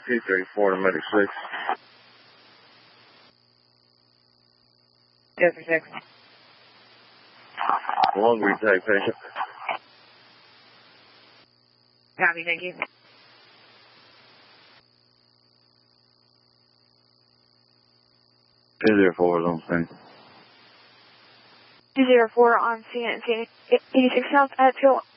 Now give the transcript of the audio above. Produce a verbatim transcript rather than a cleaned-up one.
P thirty-four to Medic six. Yes, for six. One retake patient. Copy, thank you. two zero four is on scene. two zero four on scene at eighty-six South at two